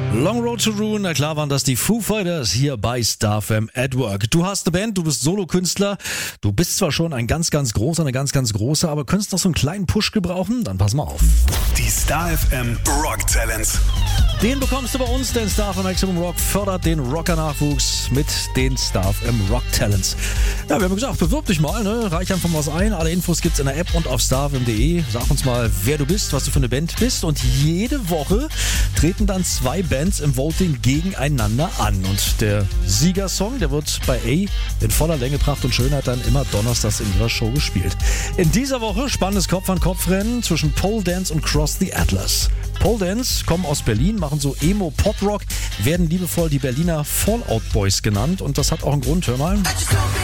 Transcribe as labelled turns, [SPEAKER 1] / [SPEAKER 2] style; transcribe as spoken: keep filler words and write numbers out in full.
[SPEAKER 1] Long Road to Ruin, na klar waren das die Foo Fighters hier bei Star F M at Work. Du hast eine Band, du bist Solokünstler, du bist zwar schon ein ganz, ganz großer, eine ganz, ganz große, aber könntest noch so einen kleinen Push gebrauchen? Dann pass mal auf.
[SPEAKER 2] Die Star F M Rock Talents.
[SPEAKER 1] Den bekommst du bei uns, denn Star F M Maximum Rock fördert den Rocker-Nachwuchs mit den Star F M Rock Talents. Ja, wir haben gesagt, bewirb dich mal, ne? Reich einfach was ein. Alle Infos gibt's in der App und auf star f m punkt d e. Sag uns mal, wer du bist, was du für eine Band bist, und jede Woche treten dann zwei Bands im Voting gegeneinander an. Und der Siegersong, der wird bei A in voller Länge, Pracht und Schönheit dann immer donnerstags in ihrer Show gespielt. In dieser Woche spannendes Kopf-an-Kopf-Rennen zwischen Pole Dance und Cross the Atlas. Pole Dance kommen aus Berlin, machen so Emo-Pop-Rock, werden liebevoll die Berliner Fallout Boys genannt, und das hat auch einen Grund, hör mal.